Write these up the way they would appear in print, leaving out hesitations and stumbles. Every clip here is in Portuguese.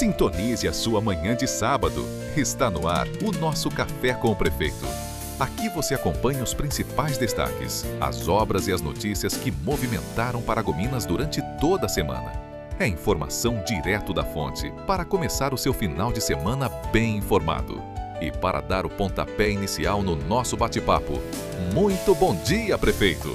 Sintonize a sua manhã de sábado. Está no ar o nosso Café com o Prefeito. Aqui você acompanha os principais destaques, as obras e as notícias que movimentaram Paragominas durante toda a semana. É informação direto da fonte para começar o seu final de semana bem informado. E para dar o pontapé inicial no nosso bate-papo, muito bom dia, Prefeito!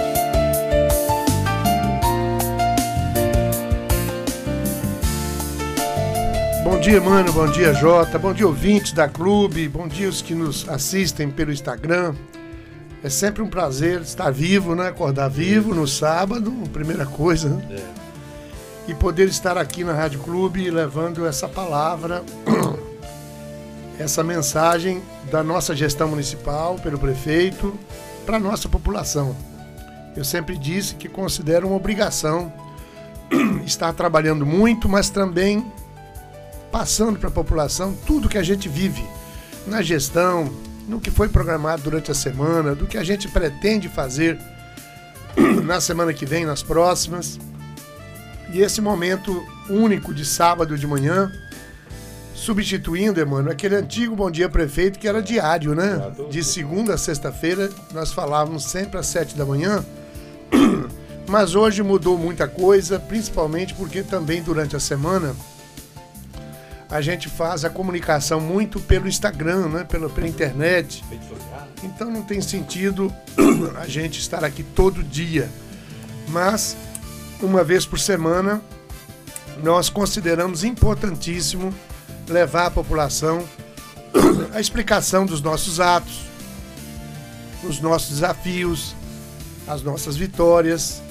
Bom dia, mano, bom dia, Jota, bom dia, ouvintes da Clube, bom dia os que nos assistem pelo Instagram. É sempre um prazer estar vivo, né? Acordar vivo no sábado, primeira coisa, né? E poder estar aqui na Rádio Clube levando essa palavra, essa mensagem da nossa gestão municipal, pelo prefeito, para a nossa população. Eu sempre disse que considero uma obrigação estar trabalhando muito, mas também passando para a população tudo que a gente vive na gestão, no que foi programado durante a semana, do que a gente pretende fazer na semana que vem, nas próximas. E esse momento único de sábado de manhã, substituindo, Emmanuel, aquele antigo Bom Dia Prefeito que era diário, né? De segunda a sexta-feira, nós falávamos sempre às 7 da manhã, mas hoje mudou muita coisa, principalmente porque também durante a semana a gente faz a comunicação muito pelo Instagram, né? pela internet. Então não tem sentido a gente estar aqui todo dia. Mas, uma vez por semana, nós consideramos importantíssimo levar à população a explicação dos nossos atos, os nossos desafios, as nossas vitórias,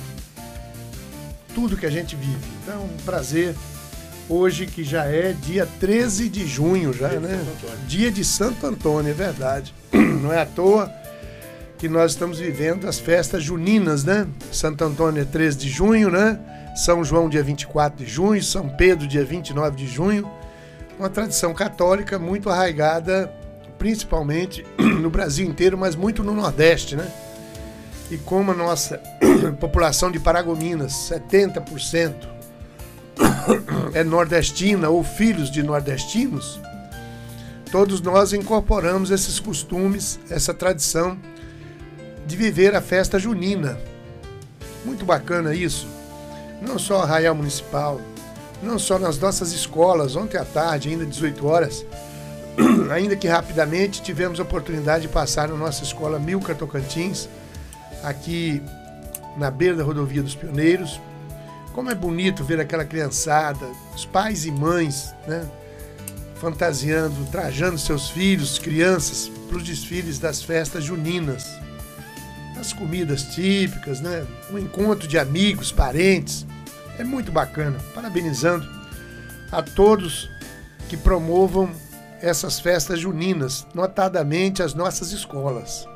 tudo que a gente vive. Então, um prazer. Hoje, que já é dia 13 de junho, já, né? Dia de Santo Antônio, é verdade. Não é à toa que nós estamos vivendo as festas juninas, né? Santo Antônio é 13 de junho, né? São João, dia 24 de junho, São Pedro, dia 29 de junho. Uma tradição católica muito arraigada, principalmente no Brasil inteiro, mas muito no Nordeste, né? E como a nossa população de Paragominas, 70%, é nordestina ou filhos de nordestinos, todos nós incorporamos esses costumes, essa tradição de viver a festa junina. Muito bacana isso. Não só Arraial Municipal, não só nas nossas escolas, ontem à tarde, ainda 18 horas, ainda que rapidamente tivemos a oportunidade de passar na nossa escola Milcar Tocantins, aqui na beira da rodovia dos Pioneiros. Como é bonito ver aquela criançada, os pais e mães, né, fantasiando, trajando seus filhos, crianças, para os desfiles das festas juninas. As comidas típicas, né, um encontro de amigos, parentes. É muito bacana. Parabenizando a todos que promovam essas festas juninas, notadamente as nossas escolas.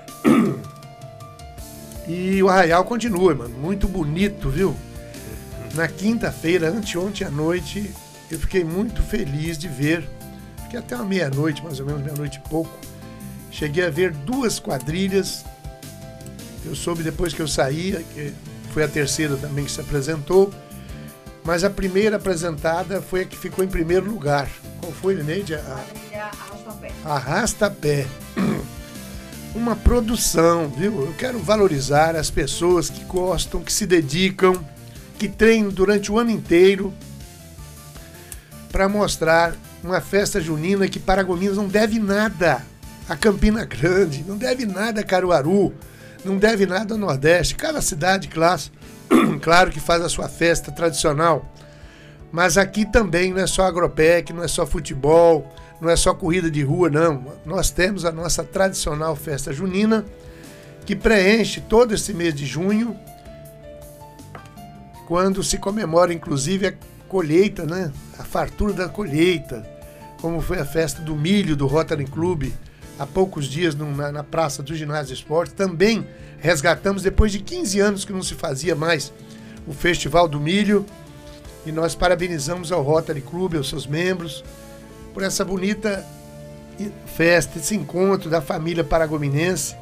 E o Arraial continua, mano, muito bonito, viu? Na quinta-feira, anteontem à noite, eu fiquei muito feliz de ver, fiquei até uma meia-noite, mais ou menos, meia-noite e pouco, cheguei a ver 2 quadrilhas, eu soube depois que eu saí, que foi a terceira também que se apresentou, mas a primeira apresentada foi a que ficou em primeiro lugar. Qual foi, Lineide? Arrasta-pé. Arrasta-pé. Uma produção, viu? Eu quero valorizar as pessoas que gostam, que se dedicam, que treinam durante o ano inteiro para mostrar uma festa junina que Paragominas não deve nada a Campina Grande, não deve nada a Caruaru, não deve nada ao Nordeste. Cada cidade, claro que faz a sua festa tradicional, mas aqui também não é só agropec, não é só futebol, não é só corrida de rua, não. Nós temos a nossa tradicional festa junina que preenche todo esse mês de junho, quando se comemora, inclusive, a colheita, né? A fartura da colheita, como foi a festa do milho do Rotary Club, há poucos dias na Praça do Ginásio de Esportes. Também resgatamos, depois de 15 anos que não se fazia mais, o Festival do Milho, e nós parabenizamos ao Rotary Club, aos seus membros, por essa bonita festa, esse encontro da família paragominense,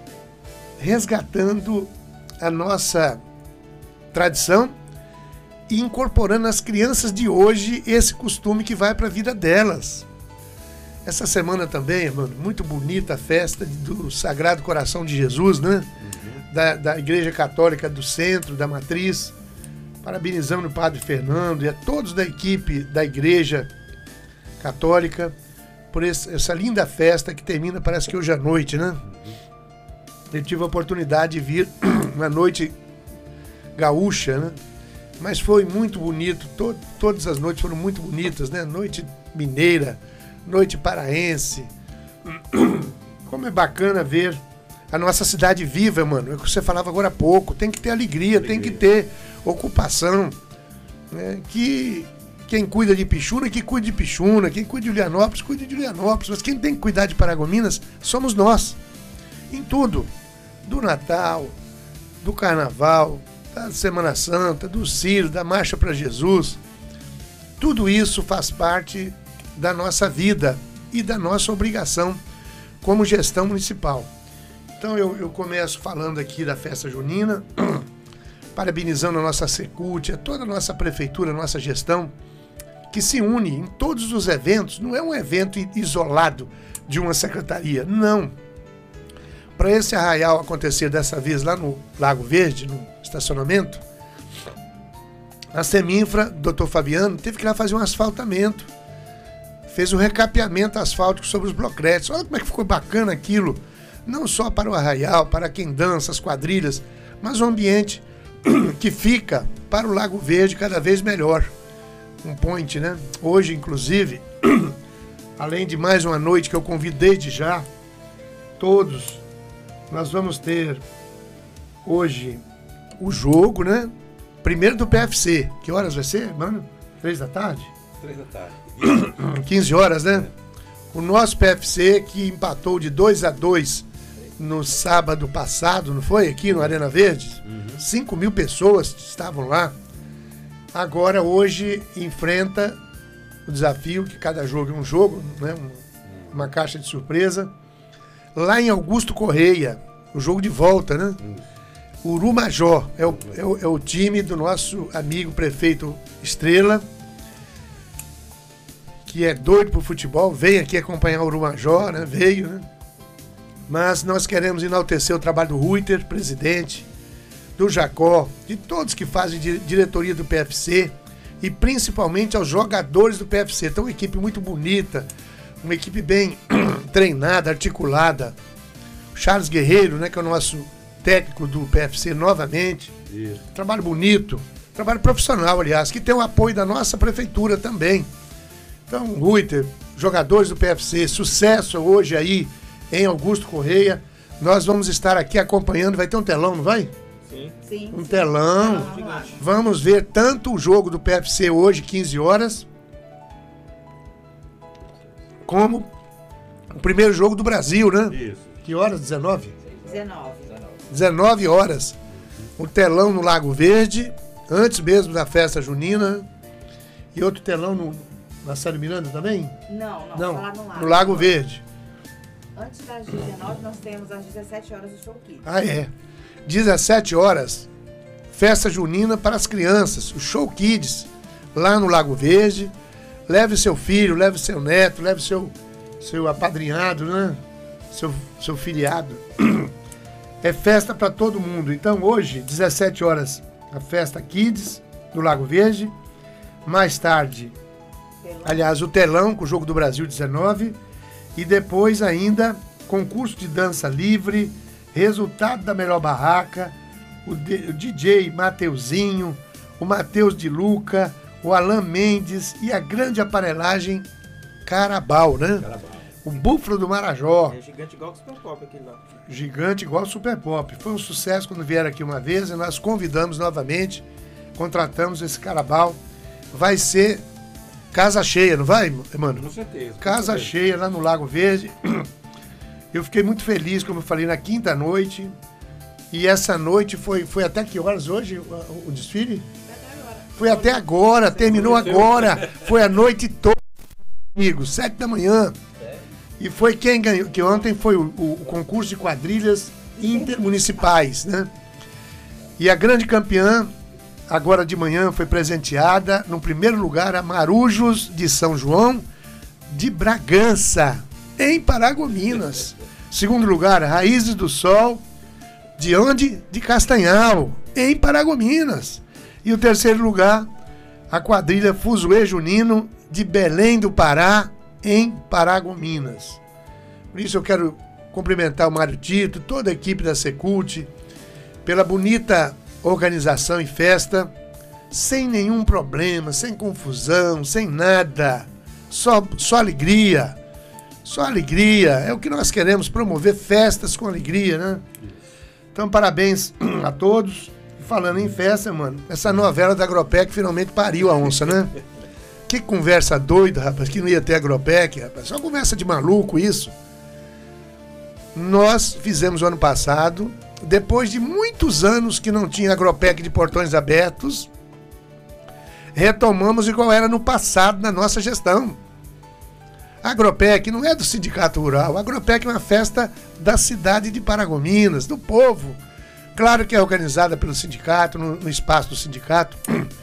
resgatando a nossa tradição e incorporando nas crianças de hoje esse costume que vai para a vida delas. Essa semana também, mano, muito bonita a festa do Sagrado Coração de Jesus, né? Da Igreja Católica do Centro, da Matriz. Parabenizando o Padre Fernando e a todos da equipe da Igreja Católica por essa linda festa que termina, parece que hoje à noite, né? Eu tive a oportunidade de vir uma noite gaúcha, né? Mas foi muito bonito, todas as noites foram muito bonitas, né? Noite mineira, noite paraense. Como é bacana ver a nossa cidade viva, mano. É o que você falava agora há pouco. Tem que ter alegria. Tem que ter ocupação. Né? Que quem cuida de Pixuna, que cuide de Pixuna. Quem cuida de Julianópolis, cuide de Julianópolis. Mas quem tem que cuidar de Paragominas somos nós. Em tudo. Do Natal, do Carnaval, da Semana Santa, do Círio, da Marcha para Jesus. Tudo isso faz parte da nossa vida e da nossa obrigação como gestão municipal. Então eu começo falando aqui da festa junina, parabenizando a nossa Secult, a toda a nossa prefeitura, a nossa gestão, que se une em todos os eventos. Não é um evento isolado de uma secretaria, não. Para esse arraial acontecer dessa vez lá no Lago Verde, no estacionamento, a Seminfra, Dr. Fabiano, teve que ir lá fazer um asfaltamento. Fez um recapeamento asfáltico sobre os blocretes. Olha como é que ficou bacana aquilo. Não só para o arraial, para quem dança, as quadrilhas, mas um ambiente que fica para o Lago Verde cada vez melhor. Um point, né? Hoje, inclusive, além de mais uma noite que eu convido desde já, todos, nós vamos ter hoje o jogo, né? Primeiro do PFC. Que horas vai ser, mano? 3 da tarde? 3 da tarde. 15 horas, né? O nosso PFC que empatou de 2-2 no sábado passado, não foi? Aqui no Arena Verde. 5 mil pessoas estavam lá. Agora, hoje, enfrenta o desafio, que cada jogo é um jogo, né? Uma caixa de surpresa. Lá em Augusto Correia, o jogo de volta, né? Urumajó é o time do nosso amigo prefeito Estrela, que é doido pro futebol, veio aqui acompanhar o Urumajó, né? Veio, né? Mas nós queremos enaltecer o trabalho do Ruiter, presidente, do Jacó, de todos que fazem diretoria do PFC e principalmente aos jogadores do PFC. Então, uma equipe muito bonita, uma equipe bem treinada, articulada. O Charles Guerreiro, né, que é o nosso técnico do PFC novamente. Isso. Trabalho bonito, trabalho profissional, aliás, que tem o apoio da nossa prefeitura também. Então, Ruiter, jogadores do PFC, sucesso hoje aí em Augusto Correia. Nós vamos estar aqui acompanhando. Vai ter um telão, não vai? Sim. Um telão. Vamos ver tanto o jogo do PFC hoje, 15 horas, como o primeiro jogo do Brasil, né? Isso. Que horas? 19? 19 horas. Um telão no Lago Verde, antes mesmo da festa junina. E outro telão na Sérgio Miranda também? Não. Lá no Lago Verde. Antes das 19, nós temos às 17 horas o Show Kids. Ah, é. 17 horas, festa junina para as crianças, o Show Kids, lá no Lago Verde. Leve seu filho, leve seu neto, leve seu apadrinhado, né? Seu filiado. É festa para todo mundo. Então hoje, 17 horas, a festa Kids no Lago Verde. Mais tarde, aliás, o telão com o Jogo do Brasil 19. E depois ainda, concurso de dança livre, resultado da melhor barraca, o DJ Mateuzinho, o Matheus de Luca, o Alan Mendes e a grande aparelhagem Carabal, né? Carabal. O Búfalo do Marajó. É gigante igual o Super Pop aquele lá. Gigante igual o Super Pop. Foi um sucesso quando vieram aqui uma vez e nós convidamos novamente, contratamos esse Carabal. Vai ser casa cheia, não vai, mano? Com certeza. Casa cheia lá no Lago Verde. Eu fiquei muito feliz, como eu falei, na quinta noite. E essa noite foi até que horas hoje o desfile? Foi até agora, terminou agora. Foi a noite toda, amigos, 7 da manhã. E foi quem ganhou, que ontem foi o concurso de quadrilhas intermunicipais, né? E a grande campeã agora de manhã foi presenteada, no primeiro lugar, a Marujos de São João de Bragança, em Paragominas. Segundo lugar, Raízes do Sol, de onde? De Castanhal, em Paragominas. E o terceiro lugar, a quadrilha Fuzuê Junino, de Belém do Pará, em Paragominas. Por isso eu quero cumprimentar o Mário Tito, toda a equipe da Secult, pela bonita organização e festa, sem nenhum problema, sem confusão, sem nada, só alegria, só alegria, é o que nós queremos, promover festas com alegria, né? Então, parabéns a todos. Falando em festa, mano, essa novela da Agropec finalmente pariu a onça, né? Que conversa doida, rapaz, que não ia ter Agropec, rapaz, só conversa de maluco isso. Nós fizemos o ano passado, depois de muitos anos que não tinha Agropec de portões abertos, retomamos igual era no passado, na nossa gestão. A Agropec não é do Sindicato Rural, a Agropec é uma festa da cidade de Paragominas, do povo. Claro que é organizada pelo sindicato, no espaço do sindicato.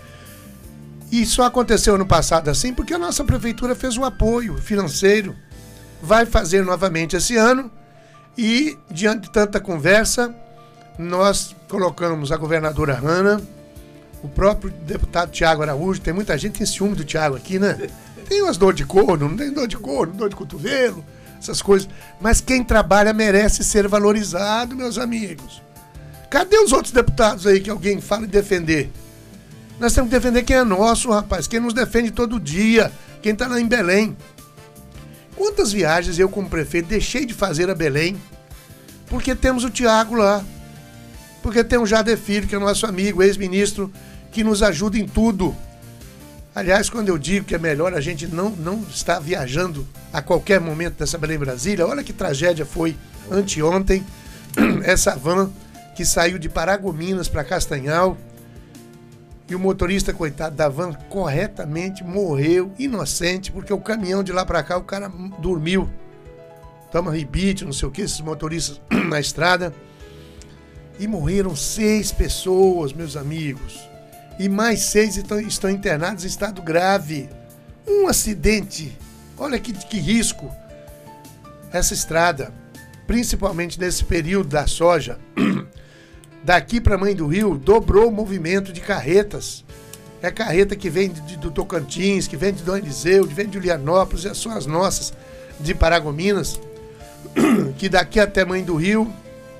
E só aconteceu ano passado assim porque a nossa prefeitura fez um apoio financeiro. Vai fazer novamente esse ano e, diante de tanta conversa, nós colocamos a governadora Hanna, o próprio deputado Tiago Araújo. Tem muita gente que tem ciúme do Tiago aqui, né? Tem umas dor de corno, não tem dor de corno, dor de cotovelo, essas coisas. Mas quem trabalha merece ser valorizado, meus amigos. Cadê os outros deputados aí que alguém fala em defender? Nós temos que defender quem é nosso, rapaz. Quem nos defende todo dia. Quem está lá em Belém. Quantas viagens eu, como prefeito, deixei de fazer a Belém? Porque temos o Tiago lá. Porque tem o Jader Filho, que é nosso amigo, ex-ministro, que nos ajuda em tudo. Aliás, quando eu digo que é melhor a gente não estar viajando a qualquer momento dessa Belém-Brasília, olha que tragédia foi anteontem, essa van que saiu de Paragominas para Castanhal, e o motorista, coitado da van, corretamente morreu, inocente, porque o caminhão de lá para cá, o cara dormiu. Toma ribite, não sei o que, esses motoristas na estrada. E morreram 6 pessoas, meus amigos. E mais 6 estão internados em estado grave. Um acidente. Olha que risco. Essa estrada, principalmente nesse período da soja, daqui para Mãe do Rio, dobrou o movimento de carretas. É carreta que vem do Tocantins, que vem de Dom Eliseu, que vem de Julianópolis, e são as nossas de Paragominas, que daqui até Mãe do Rio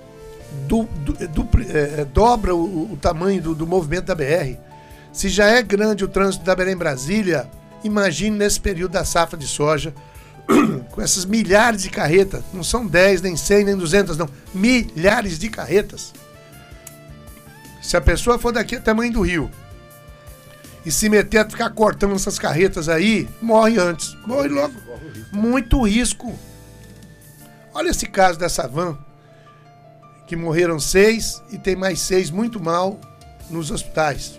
dobra o tamanho do movimento da BR. Se já é grande o trânsito da Belém-Brasília, imagine nesse período da safra de soja, com essas milhares de carretas. Não são 10, nem 100, nem 200, não. Milhares de carretas. Se a pessoa for daqui até Mãe do Rio e se meter a ficar cortando essas carretas aí, morre antes. Morre logo. Muito risco. Olha esse caso dessa van, que morreram 6 e tem mais 6 muito mal nos hospitais.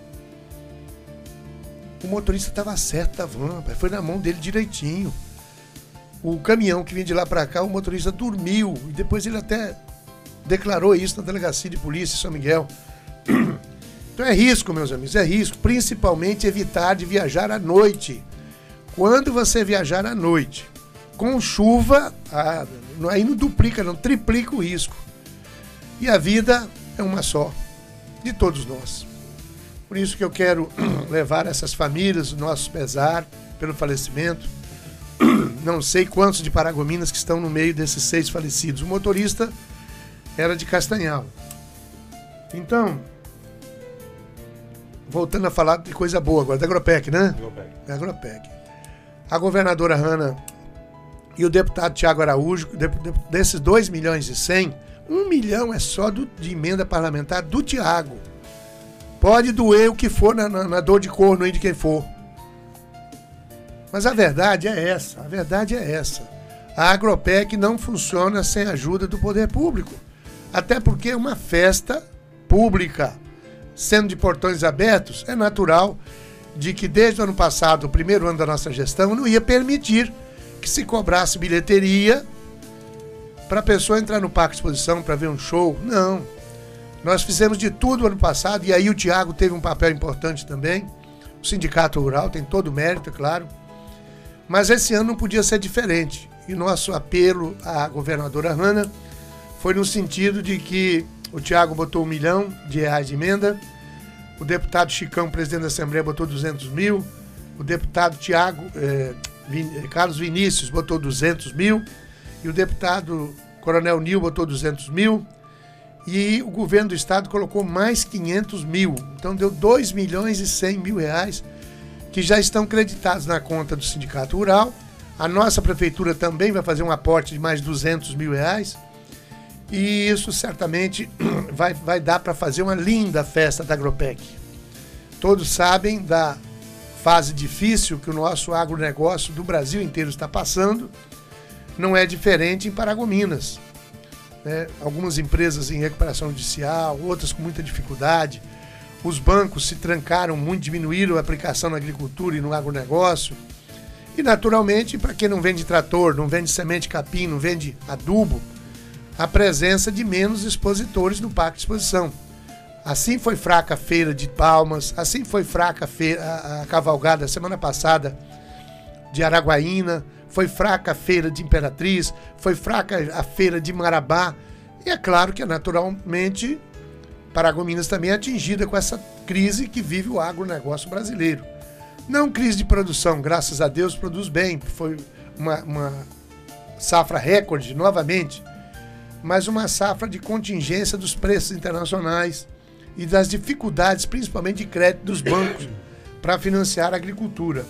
O motorista estava certo da van, foi na mão dele direitinho. O caminhão que vinha de lá para cá, o motorista dormiu, e depois ele até declarou isso na delegacia de polícia em São Miguel. Então é risco, meus amigos, é risco, principalmente evitar de viajar à noite. Quando você viajar à noite, com chuva, aí não duplica, não triplica o risco. E a vida é uma só, de todos nós. Por isso que eu quero levar essas famílias o nosso pesar pelo falecimento. Não sei quantos de Paragominas que estão no meio desses 6 falecidos. O motorista era de Castanhal. Então, voltando a falar de coisa boa agora, da Agropec, né? Da Agropec. A governadora Hanna e o deputado Tiago Araújo, desses 2 milhões e 100, 1 milhão é só de emenda parlamentar do Tiago. Pode doer o que for na dor de corno aí de quem for. Mas a verdade é essa, A Agropec não funciona sem a ajuda do poder público. Até porque é uma festa pública. Sendo de portões abertos, é natural de que desde o ano passado, o primeiro ano da nossa gestão, não ia permitir que se cobrasse bilheteria para a pessoa entrar no parque de exposição para ver um show. Não. Nós fizemos de tudo ano passado, e aí o Tiago teve um papel importante também. O Sindicato Rural tem todo o mérito, é claro. Mas esse ano não podia ser diferente. E nosso apelo à governadora Hanna foi no sentido de que o Tiago botou R$1 milhão de emenda, o deputado Chicão, presidente da Assembleia, botou 200 mil, o deputado Carlos Vinícius botou 200 mil, e o deputado Coronel Nil botou 200 mil, e o governo do estado colocou mais 500 mil. Então deu 2 milhões e 100 mil reais que já estão creditados na conta do Sindicato Rural. A nossa prefeitura também vai fazer um aporte de mais 200 mil reais. E isso certamente vai dar para fazer uma linda festa da Agropec. Todos sabem da fase difícil que o nosso agronegócio do Brasil inteiro está passando. Não é diferente em Paragominas. Algumas empresas em recuperação judicial, outras com muita dificuldade. Os bancos se trancaram muito, diminuíram a aplicação na agricultura e no agronegócio. E, naturalmente, para quem não vende trator, não vende semente capim, não vende adubo, a presença de menos expositores no Parque de Exposição. Assim foi fraca a feira de Palmas, assim foi fraca a cavalgada semana passada de Araguaína, foi fraca a feira de Imperatriz, foi fraca a feira de Marabá. E é claro que, naturalmente, Paragominas também é atingida com essa crise que vive o agronegócio brasileiro. Não crise de produção, graças a Deus produz bem, foi uma safra recorde novamente, mas uma safra de contingência dos preços internacionais e das dificuldades, principalmente de crédito dos bancos, para financiar a agricultura.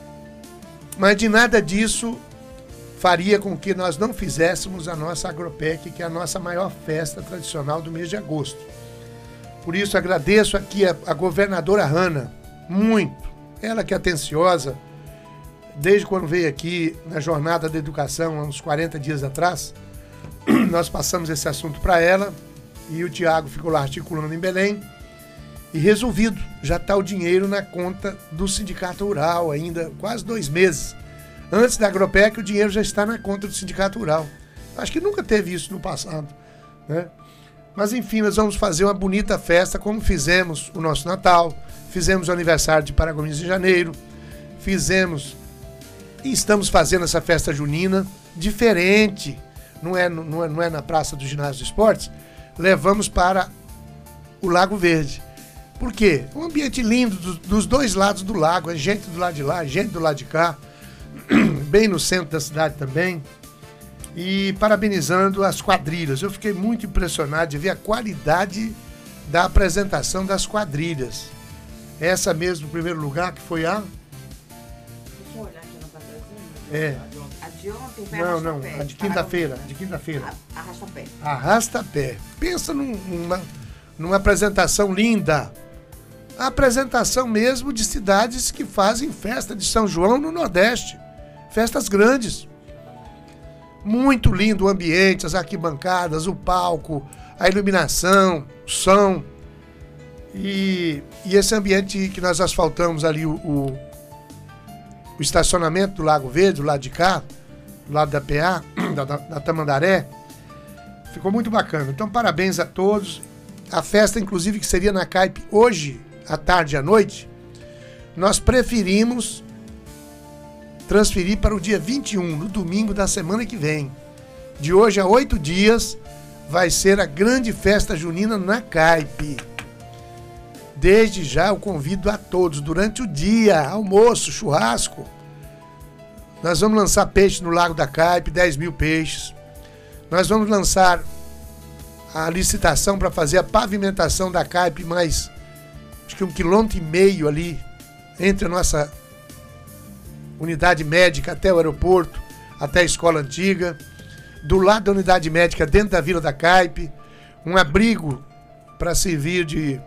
Mas de nada disso faria com que nós não fizéssemos a nossa Agropec, que é a nossa maior festa tradicional do mês de agosto. Por isso agradeço aqui a governadora Hanna, muito. Ela que é atenciosa, desde quando veio aqui na Jornada da Educação, há uns 40 dias atrás, nós passamos esse assunto para ela e o Tiago ficou lá articulando em Belém e resolvido, já está o dinheiro na conta do Sindicato Rural, ainda quase 2 meses. Antes da Agropec, o dinheiro já está na conta do Sindicato Rural. Acho que nunca teve isso no passado, né? Mas enfim, nós vamos fazer uma bonita festa, como fizemos o nosso Natal, fizemos o aniversário de Paragominas em janeiro, fizemos e estamos fazendo essa festa junina diferente. Não é na Praça do Ginásio de Esportes, levamos para o Lago Verde. Por quê? Um ambiente lindo dos dois lados do lago, é gente do lado de lá, gente do lado de cá, bem no centro da cidade também. E parabenizando as quadrilhas. Eu fiquei muito impressionado de ver a qualidade da apresentação das quadrilhas. Essa mesmo, em primeiro lugar, que foi a... Deixa eu olhar aqui no patrocínio. É. A de ontem foi Não, a de quinta-feira. De quinta-feira. Arrasta-pé. Arrasta-pé. Pensa numa apresentação linda. A apresentação mesmo de cidades que fazem festa de São João no Nordeste. Festas grandes. Muito lindo o ambiente, as arquibancadas, o palco, a iluminação, o som. E esse ambiente que nós asfaltamos ali, o estacionamento do Lago Verde, do lado de cá, do lado da PA, da Tamandaré, ficou muito bacana. Então, parabéns a todos. A festa, inclusive, que seria na CAIP hoje, à tarde e à noite, nós preferimos transferir para o dia 21, no domingo da semana que vem. De hoje a 8 dias, vai ser a grande festa junina na CAIP. Desde já eu convido a todos, durante o dia, almoço, churrasco. Nós vamos lançar peixe no Lago da CAIP, 10 mil peixes. Nós vamos lançar a licitação para fazer a pavimentação da CAIP, mais acho que 1,5 km ali, entre a nossa unidade médica até o aeroporto, até a escola antiga. Do lado da unidade médica, dentro da Vila da CAIP, um abrigo para servir de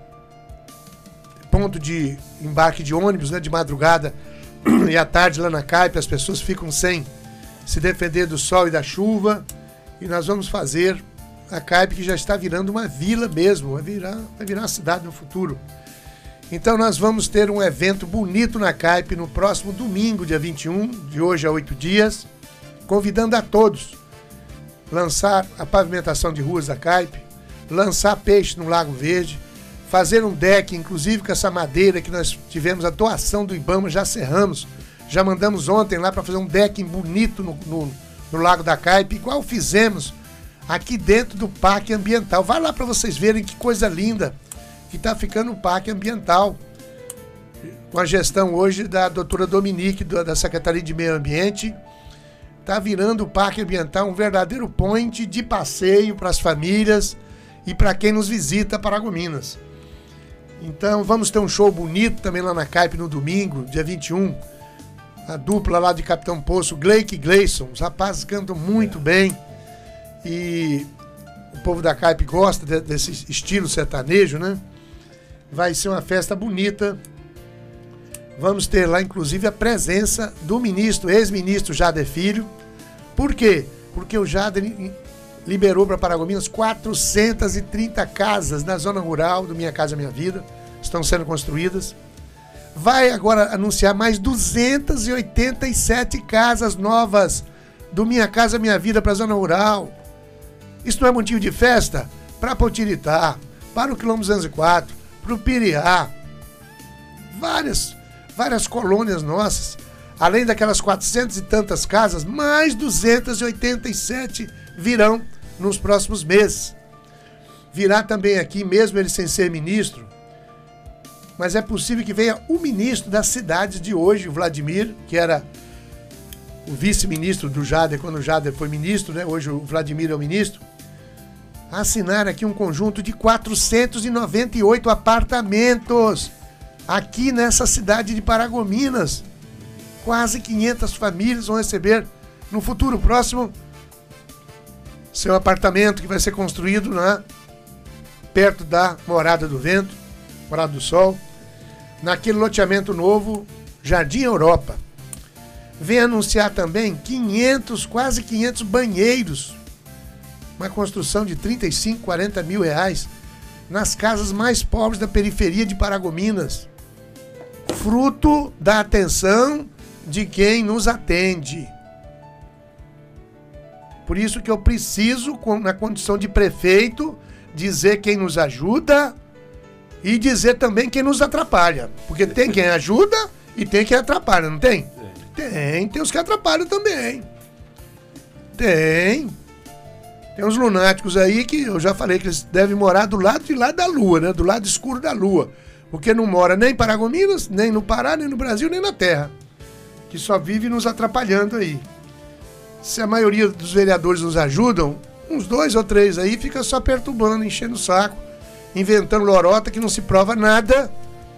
ponto de embarque de ônibus, né, de madrugada e à tarde lá na CAIP. As pessoas ficam sem se defender do sol e da chuva. E nós vamos fazer a CAIP, que já está virando uma vila mesmo, vai virar uma cidade no futuro. Então nós vamos ter um evento bonito na CAIP no próximo domingo, dia 21, de hoje a 8 dias, convidando a todos lançar a pavimentação de ruas da CAIP, lançar peixe no Lago Verde, fazer um deck, inclusive com essa madeira que nós tivemos a doação do Ibama, já serramos, já mandamos ontem lá para fazer um deck bonito no Lago da Caipe, igual fizemos aqui dentro do Parque Ambiental. Vai lá para vocês verem que coisa linda que está ficando o Parque Ambiental, com a gestão hoje da doutora Dominique, da Secretaria de Meio Ambiente. Está virando o Parque Ambiental um verdadeiro point de passeio para as famílias e para quem nos visita Paragominas. Então vamos ter um show bonito também lá na Caipe no domingo, dia 21. A dupla lá de Capitão Poço, Gleick e Gleison. Os rapazes cantam muito bem. E o povo da Caipe gosta desse estilo sertanejo, né? Vai ser uma festa bonita. Vamos ter lá, inclusive, a presença do ex-ministro Jader Filho. Por quê? Porque o Jader liberou para Paragominas 430 casas na zona rural do Minha Casa Minha Vida. Estão sendo construídas. Vai agora anunciar mais 287 casas novas do Minha Casa Minha Vida para a zona rural. Isso não é motivo de festa? Para Potiritá, para o quilômetro 204, para o Piriá. Várias colônias nossas. Além daquelas 400 e tantas casas, mais 287 virão nos próximos meses. Virá também aqui, mesmo ele sem ser ministro, mas é possível que venha o ministro das cidades de hoje, o Vladimir, que era o vice-ministro do Jader, quando o Jader foi ministro, né? Hoje o Vladimir é o ministro, assinar aqui um conjunto de 498 apartamentos aqui nessa cidade de Paragominas. Quase 500 famílias vão receber no futuro próximo seu apartamento, que vai ser construído perto da Morada do Vento, Morada do Sol, naquele loteamento novo, Jardim Europa. Vem anunciar também quase 500 banheiros, uma construção de 35, 40 mil reais nas casas mais pobres da periferia de Paragominas, fruto da atenção de quem nos atende. Por isso que eu preciso, na condição de prefeito, dizer quem nos ajuda e dizer também quem nos atrapalha. Porque tem quem ajuda e tem quem atrapalha, não tem? Tem os que atrapalham também. Tem uns lunáticos aí que eu já falei que eles devem morar do lado de lá da Lua, né? Do lado escuro da Lua. Porque não mora nem em Paragominas, nem no Pará, nem no Brasil, nem na Terra. Que só vive nos atrapalhando aí. Se a maioria dos vereadores nos ajudam, uns 2 ou 3 aí fica só perturbando, enchendo o saco, inventando lorota que não se prova nada.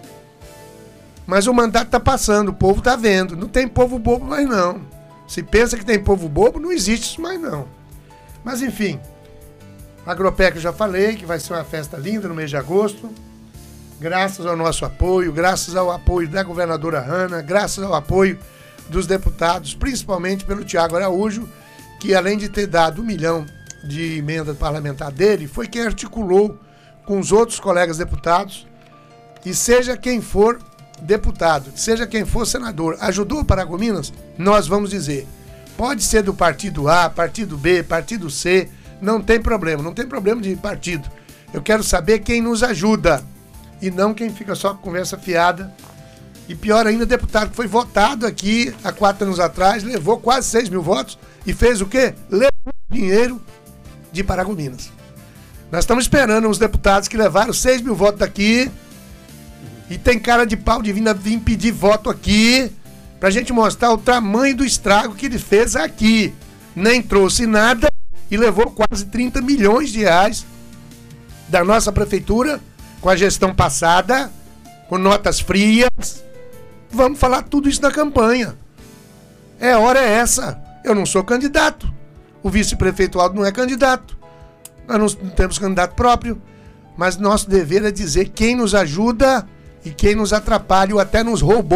Mas o mandato tá passando, o povo tá vendo. Não tem povo bobo mais não. Se pensa que tem povo bobo, não existe isso mais não. Mas enfim, Agropeca eu já falei que vai ser uma festa linda no mês de agosto. Graças ao nosso apoio, graças ao apoio da governadora Hanna, graças ao apoio dos deputados, principalmente pelo Tiago Araújo, que além de ter dado 1 milhão de emenda parlamentar dele, foi quem articulou com os outros colegas deputados, e seja quem for deputado, seja quem for senador, ajudou Paragominas, nós vamos dizer, pode ser do partido A, partido B, partido C, não tem problema de partido. Eu quero saber quem nos ajuda, e não quem fica só com conversa fiada. E pior ainda, deputado que foi votado aqui há 4 anos atrás, levou quase 6 mil votos e fez o quê? Levou dinheiro de Paragominas. Nós estamos esperando os deputados que levaram 6 mil votos daqui e tem cara de pau de vir pedir voto aqui pra gente mostrar o tamanho do estrago que ele fez aqui. Nem trouxe nada e levou quase 30 milhões de reais da nossa prefeitura com a gestão passada, com notas frias. Vamos falar tudo isso na campanha. A hora é essa. Eu não sou candidato. O vice-prefeito Aldo não é candidato. Nós não temos candidato próprio. Mas nosso dever é dizer quem nos ajuda e quem nos atrapalha ou até nos roubou.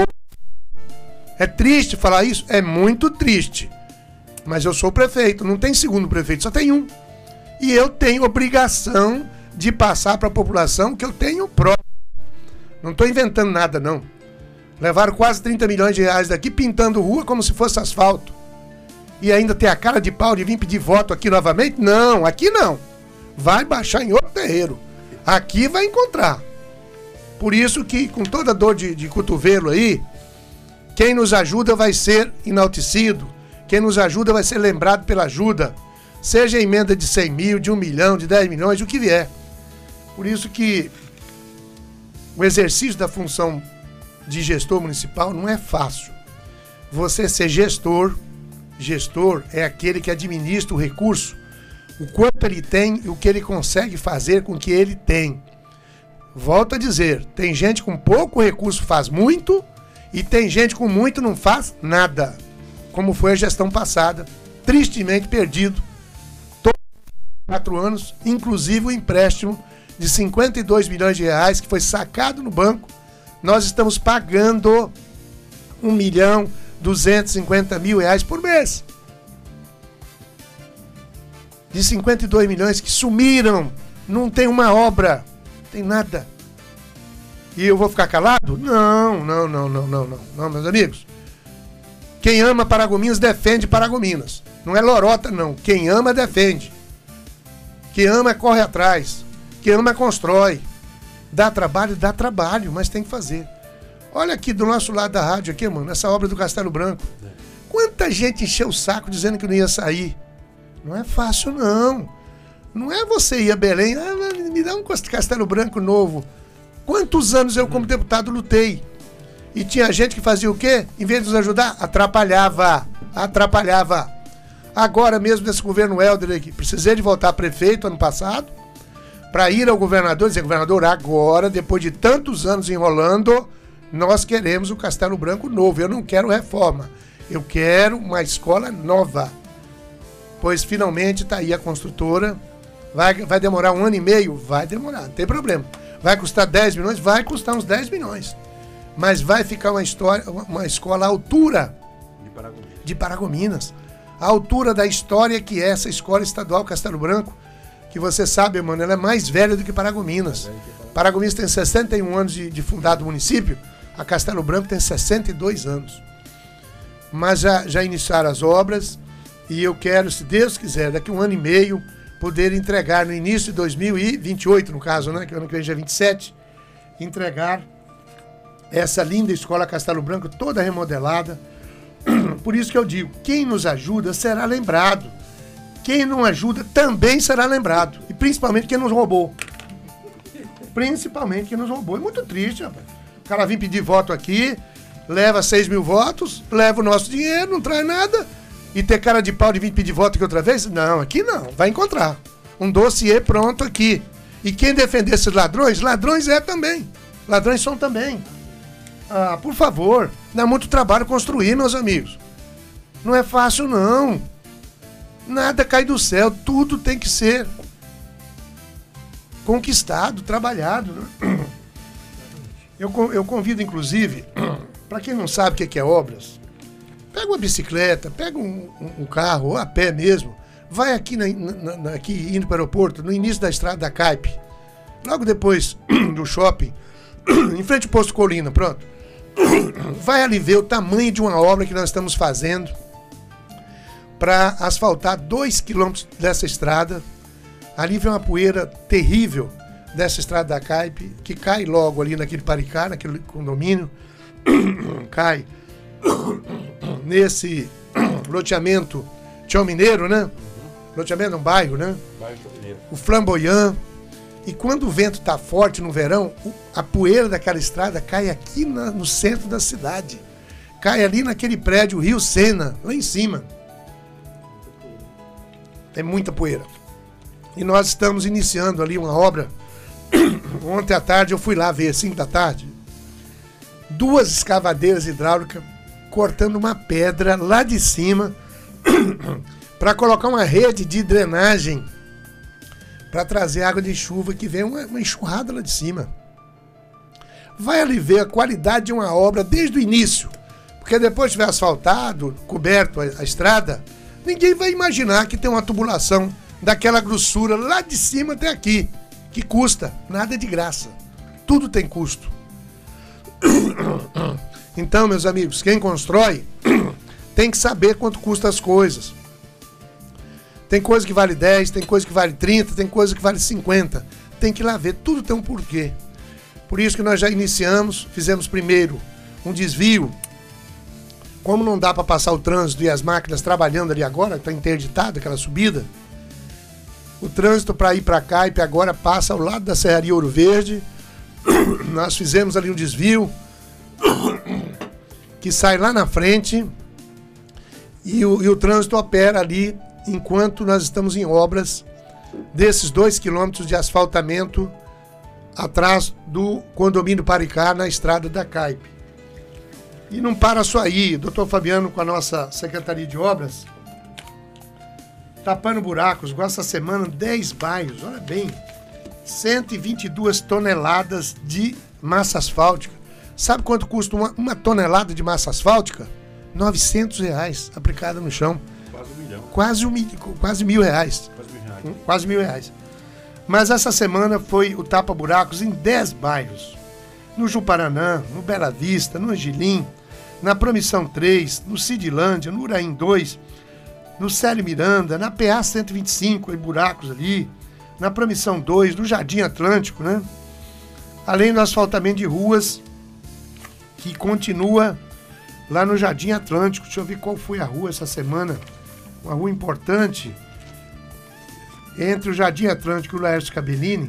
É triste falar isso? É muito triste. Mas eu sou prefeito. Não tem segundo prefeito, só tem um. E eu tenho obrigação de passar para a população que eu tenho próprio. Não estou inventando nada, não. Levaram quase 30 milhões de reais daqui pintando rua como se fosse asfalto. E ainda ter a cara de pau de vir pedir voto aqui novamente? Não, aqui não. vai baixar em outro terreiro. Aqui vai encontrar. Por isso que, com toda dor de cotovelo aí, quem nos ajuda vai ser enaltecido. Quem nos ajuda vai ser lembrado pela ajuda. Seja emenda de 100 mil, de 1 milhão, de 10 milhões, o que vier. Por isso que o exercício da função de gestor municipal não é fácil. Você ser gestor é aquele que administra o recurso, o quanto ele tem e o que ele consegue fazer com o que ele tem. Volto a dizer, tem gente com pouco recurso faz muito e tem gente com muito não faz nada, como foi a gestão passada, tristemente perdido, todos os 4 anos, inclusive o empréstimo de 52 milhões de reais que foi sacado no banco, nós estamos pagando 1.250.000 reais por mês. De 52 milhões que sumiram, não tem uma obra, não tem nada. E eu vou ficar calado? Não, meus amigos. Quem ama Paragominas defende Paragominas. Não é lorota, não. Quem ama defende. Quem ama corre atrás. Quem ama constrói. Dá trabalho, mas tem que fazer. Olha aqui do nosso lado da rádio aqui, mano, essa obra do Castelo Branco. Quanta gente encheu o saco dizendo que não ia sair. Não é fácil, não. Não é você ir a Belém, me dá um Castelo Branco novo. Quantos anos eu, como deputado, lutei? E tinha gente que fazia o quê? Em vez de nos ajudar, atrapalhava. Agora mesmo, desse governo Helder aqui, precisei de voltar a prefeito ano passado, para ir ao governador e dizer, governador, agora, depois de tantos anos enrolando, nós queremos o Castelo Branco novo. Eu não quero reforma, eu quero uma escola nova. Pois finalmente está aí a construtora. Vai demorar 1 ano e meio? Vai demorar, não tem problema. Vai custar 10 milhões? Vai custar uns 10 milhões. Mas vai ficar uma escola à altura de Paragominas. À altura da história que é essa escola estadual Castelo Branco. Que você sabe, mano, ela é mais velha do que Paragominas. Paragominas tem 61 anos de fundado o município. A Castelo Branco tem 62 anos. Mas já iniciaram as obras. E eu quero, se Deus quiser, daqui 1 ano e meio, poder entregar no início de 2028, no caso, né? Que ano que vem já é 27, entregar essa linda escola Castelo Branco toda remodelada. Por isso que eu digo, quem nos ajuda será lembrado. Quem não ajuda também será lembrado. E principalmente quem nos roubou. Principalmente quem nos roubou. É muito triste, rapaz. O cara vem pedir voto aqui, leva 6 mil votos, leva o nosso dinheiro, não traz nada. E ter cara de pau de vir pedir voto aqui outra vez? Não, aqui não. Vai encontrar. Um dossiê pronto aqui. E quem defender esses ladrões, ladrões é também. Ladrões são também. Ah, por favor. Dá muito trabalho construir, meus amigos. Não é fácil, não. Nada cai do céu. Tudo tem que ser conquistado, trabalhado. Eu convido, inclusive, para quem não sabe o que é obras, pega uma bicicleta, pega um carro, ou a pé mesmo, vai aqui, aqui indo para o aeroporto, no início da estrada da Caipe, logo depois do shopping, em frente ao posto Colina, pronto. Vai ali ver o tamanho de uma obra que nós estamos fazendo para asfaltar 2 quilômetros dessa estrada. Ali vem uma poeira terrível dessa estrada da Caipe, que cai logo ali naquele Paricá, naquele condomínio, cai nesse loteamento Tião Mineiro, né? Loteamento é um bairro, né? O Flamboyant. E quando o vento tá forte no verão, a poeira daquela estrada cai aqui no centro da cidade. Cai ali naquele prédio Rio Sena, lá em cima. É muita poeira. E nós estamos iniciando ali uma obra. Ontem à tarde eu fui lá ver, 5 da tarde. 2 escavadeiras hidráulicas cortando uma pedra lá de cima para colocar uma rede de drenagem para trazer água de chuva, que vem uma enxurrada lá de cima. Vai ali ver a qualidade de uma obra desde o início, porque depois que tiver asfaltado, coberto a estrada, ninguém vai imaginar que tem uma tubulação daquela grossura lá de cima até aqui, que custa, nada de graça, tudo tem custo. Então, meus amigos, quem constrói tem que saber quanto custa as coisas. Tem coisa que vale 10, tem coisa que vale 30, tem coisa que vale 50. Tem que ir lá ver, tudo tem um porquê. Por isso que nós já iniciamos, fizemos primeiro um desvio. Como não dá para passar o trânsito e as máquinas trabalhando ali agora, está interditada aquela subida, o trânsito para ir para Caipe agora passa ao lado da Serraria Ouro Verde. Nós fizemos ali um desvio que sai lá na frente e o trânsito opera ali enquanto nós estamos em obras desses 2 quilômetros de asfaltamento atrás do condomínio Paricá, na estrada da Caipe. E não para só aí, doutor Fabiano com a nossa Secretaria de Obras, tapando buracos, igual essa semana, 10 bairros, olha bem, 122 toneladas de massa asfáltica. Sabe quanto custa uma tonelada de massa asfáltica? R$900 aplicada no chão. Quase R$1 milhão. Quase R$1.000. Quase R$1.000. Mas essa semana foi o tapa-buracos em 10 bairros. No Juparanã, no Bela Vista, no Angelim, na Promissão 3, no Cidilândia, no Uraim 2, no Célio Miranda, na PA 125, em buracos ali, na Promissão 2, no Jardim Atlântico, né? Além do asfaltamento de ruas, que continua lá no Jardim Atlântico. Deixa eu ver qual foi a rua essa semana. Uma rua importante, entre o Jardim Atlântico e o Laércio Cabellini,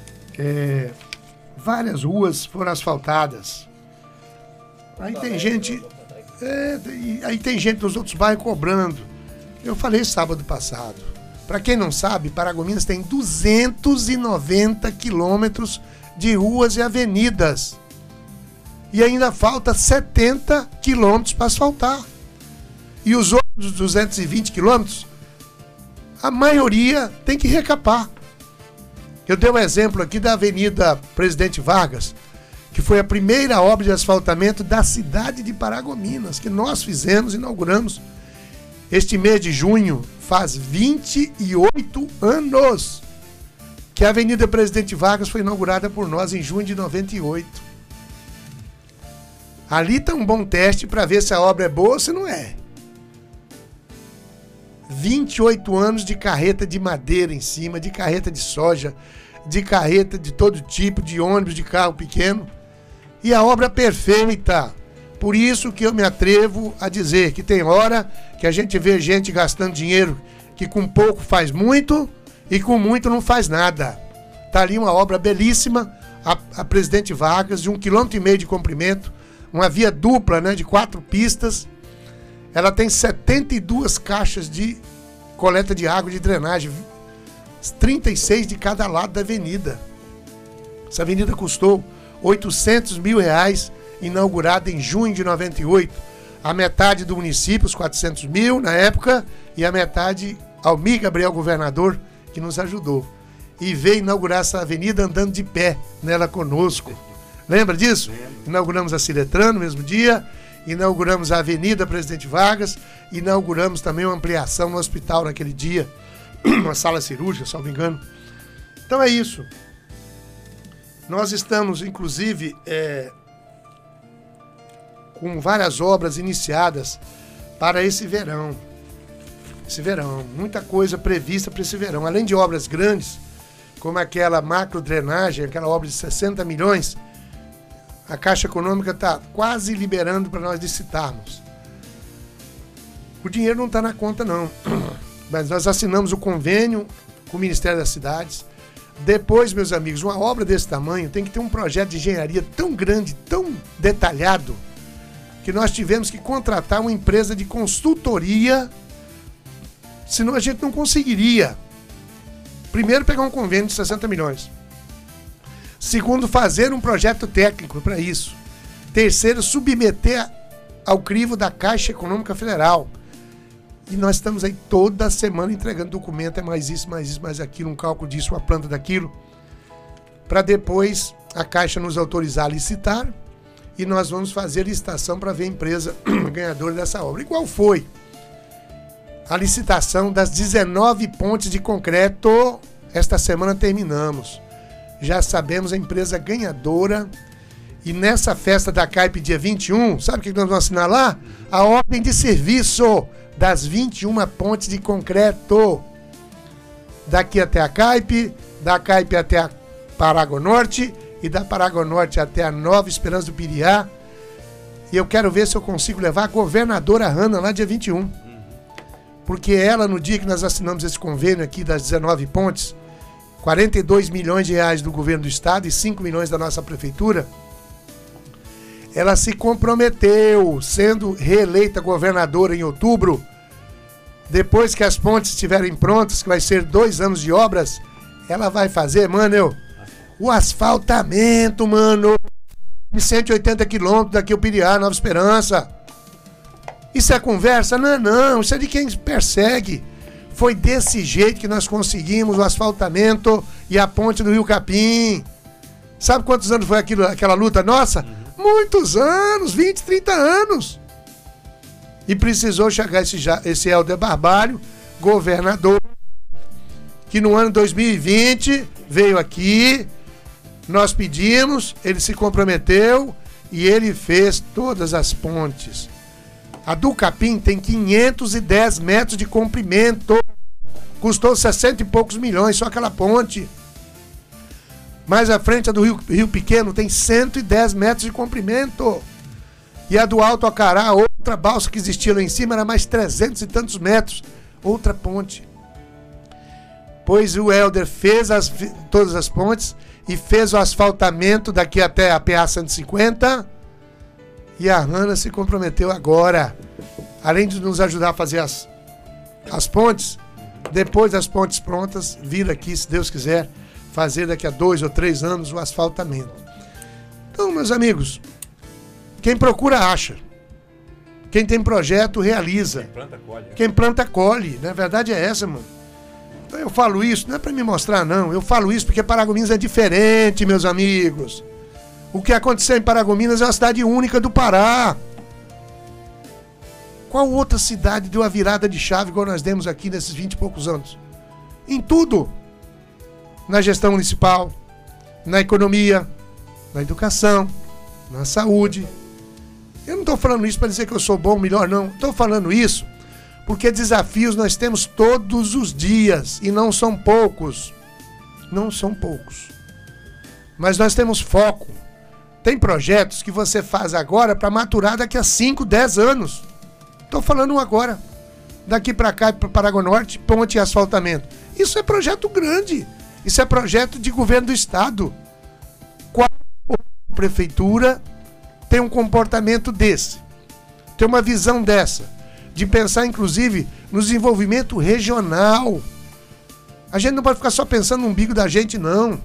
várias ruas foram asfaltadas. Aí tem gente... aí tem gente dos outros bairros cobrando. Eu falei sábado passado. Para quem não sabe, Paragominas tem 290 quilômetros de ruas e avenidas. E ainda falta 70 quilômetros para asfaltar. E os outros 220 quilômetros, a maioria tem que recapar. Eu dei um exemplo aqui da Avenida Presidente Vargas, que foi a primeira obra de asfaltamento da cidade de Paragominas, que nós fizemos, inauguramos. Este mês de junho faz 28 anos que a Avenida Presidente Vargas foi inaugurada por nós em junho de 98. Ali está um bom teste para ver se a obra é boa ou se não é. 28 anos de carreta de madeira em cima, de carreta de soja, de carreta de todo tipo, de ônibus, de carro pequeno. E a obra perfeita. Por isso que eu me atrevo a dizer que tem hora que a gente vê gente gastando dinheiro que com pouco faz muito e com muito não faz nada. Está ali uma obra belíssima, a Presidente Vargas, de 1,5 km de comprimento, uma via dupla, né, de 4 pistas. Ela tem 72 caixas de coleta de água de drenagem, 36 de cada lado da avenida. Essa avenida custou R$800 mil, inaugurada em junho de 98. A metade do município, os 400 mil na época, e a metade Almir Gabriel, governador, que nos ajudou. E veio inaugurar essa avenida andando de pé nela conosco. Lembra disso? Inauguramos a Ciretran no mesmo dia, inauguramos a Avenida Presidente Vargas, inauguramos também uma ampliação no hospital naquele dia, uma sala cirúrgica, se não me engano. Então é isso. Nós estamos, inclusive, com várias obras iniciadas para esse verão. Muita coisa prevista para esse verão. Além de obras grandes, como aquela macro drenagem, aquela obra de 60 milhões, a Caixa Econômica está quase liberando para nós licitarmos. O dinheiro não está na conta, não. Mas nós assinamos o convênio com o Ministério das Cidades. Depois, meus amigos, uma obra desse tamanho tem que ter um projeto de engenharia tão grande, tão detalhado, que nós tivemos que contratar uma empresa de consultoria, senão a gente não conseguiria. Primeiro, pegar um convênio de 60 milhões. Segundo, fazer um projeto técnico para isso. Terceiro, submeter ao crivo da Caixa Econômica Federal. E nós estamos aí toda semana entregando documento, mais isso, mais aquilo, um cálculo disso, uma planta daquilo, para depois a Caixa nos autorizar a licitar e nós vamos fazer a licitação para ver a empresa ganhadora dessa obra. E qual foi? A licitação das 19 pontes de concreto. Esta semana terminamos. Já sabemos a empresa ganhadora. E nessa festa da Caipe, dia 21, sabe o que nós vamos assinar lá? A ordem de serviço das 21 pontes de concreto. daqui até a Caipe, da Caipe até a Paragonorte e da Paragonorte até a Nova Esperança do Piriá. E eu quero ver se eu consigo levar a governadora Hanna lá dia 21. Porque ela, no dia que nós assinamos esse convênio aqui das 19 pontes, 42 milhões de reais do governo do estado e 5 milhões da nossa prefeitura, ela se comprometeu, sendo reeleita governadora em outubro, depois que as pontes estiverem prontas, que vai ser 2 anos de obras, ela vai fazer, mano, o asfaltamento, mano, de 180 quilômetros daqui ao Piriá, Nova Esperança. Isso é conversa? Não, isso é de quem persegue. Foi desse jeito que nós conseguimos o asfaltamento e a ponte do Rio Capim. Sabe quantos anos foi aquela luta nossa? Muitos anos, 20, 30 anos. E precisou chegar esse Helder Barbalho, governador, que no ano 2020 veio aqui, nós pedimos, ele se comprometeu e ele fez todas as pontes. A do Capim tem 510 metros de comprimento. Custou 60 e poucos milhões, só aquela ponte. Mais à frente, a do Rio Pequeno tem 110 metros de comprimento. E a do Alto Acará, outra balsa que existia lá em cima, era mais 300 e tantos metros. Outra ponte. Pois o Helder fez todas as pontes e fez o asfaltamento daqui até a PA 150. E a Hanna se comprometeu agora, além de nos ajudar a fazer as pontes, depois das pontes prontas, vir aqui, se Deus quiser, fazer daqui a 2 ou 3 anos o asfaltamento. Então, meus amigos, quem procura acha. Quem tem projeto realiza. Quem planta colhe. Quem planta colhe. Na verdade é essa, mano. Então, eu falo isso, não é pra me mostrar, não. Eu falo isso porque Paragominas é diferente, meus amigos. O que aconteceu em Paragominas é uma cidade única do Pará. Qual outra cidade deu a virada de chave igual nós demos aqui nesses 20 e poucos anos? Em tudo. Na gestão municipal, na economia, na educação, na saúde. Eu não estou falando isso para dizer que eu sou bom, melhor, não. Estou falando isso porque desafios nós temos todos os dias e não são poucos. Não são poucos. Mas nós temos foco. Tem projetos que você faz agora para maturar daqui a 5, 10 anos. Estou falando um agora. Daqui para cá, para Paragonorte, ponte e asfaltamento. Isso é projeto grande. Isso é projeto de governo do estado. Qual prefeitura tem um comportamento desse? Tem uma visão dessa? De pensar, inclusive, no desenvolvimento regional. A gente não pode ficar só pensando no umbigo da gente, não.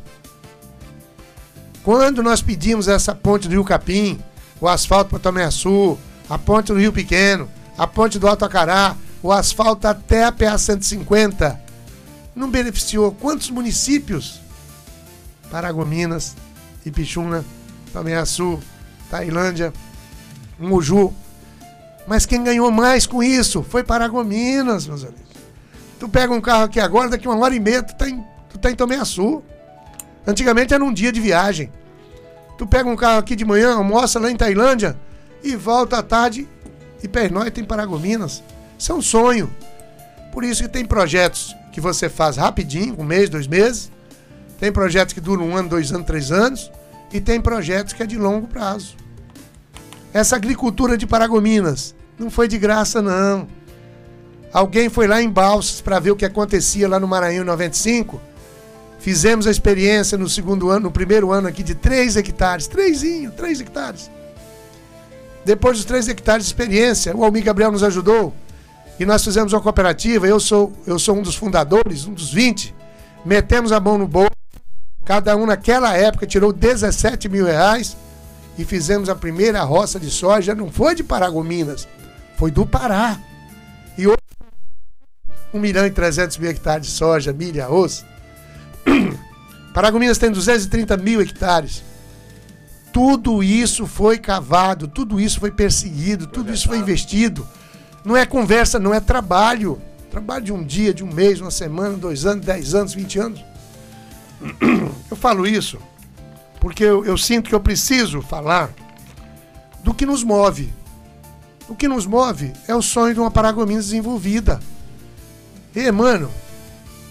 Quando nós pedimos essa ponte do Rio Capim, o asfalto para Tomiaçu, a ponte do Rio Pequeno, a ponte do Alto Acará, o asfalto até a PA 150, não beneficiou quantos municípios? Paragominas, Ipixuna, Tomiaçu, Tailândia, Muju. Mas quem ganhou mais com isso foi Paragominas, meus amigos. Tu pega um carro aqui agora, daqui 1h30 tu tá em Tomiaçu. Antigamente era um dia de viagem. Tu pega um carro aqui de manhã, almoça lá em Tailândia e volta à tarde e pernoita em Paragominas. Isso é um sonho. Por isso que tem projetos que você faz rapidinho, 1 mês, 2 meses. Tem projetos que duram 1 ano, 2 anos, 3 anos. E tem projetos que é de longo prazo. Essa agricultura de Paragominas não foi de graça, não. Alguém foi lá em Balsas para ver o que acontecia lá no Maranhão em 95. Fizemos a experiência no segundo ano, no primeiro ano aqui de 3 hectares. 3 hectares. Depois dos 3 hectares de experiência, o Almir Gabriel nos ajudou. E nós fizemos uma cooperativa. Eu sou um dos fundadores, um dos 20. Metemos a mão no bolso. Cada um naquela época tirou 17 mil reais. E fizemos a primeira roça de soja. Não foi de Paragominas, foi do Pará. E hoje, 1.300.000 hectares de soja, milho, arroz. Paragominas tem 230 mil hectares. Tudo isso foi cavado, tudo isso foi perseguido, tudo isso foi investido. Não é conversa, não é trabalho. Trabalho de um dia, de um mês, uma semana, 2 anos, 10 anos, 20 anos. Eu falo isso porque eu sinto que eu preciso falar do que nos move. O que nos move é o sonho de uma Paragominas desenvolvida. E, mano,